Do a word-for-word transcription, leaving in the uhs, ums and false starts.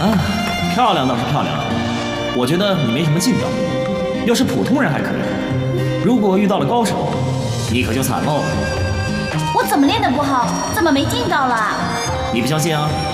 啊，漂亮倒是漂亮，我觉得你没什么劲道。要是普通人还可以，如果遇到了高手，你可就惨喽。 我怎么练得不好，怎么没劲道了？ 你不相信啊？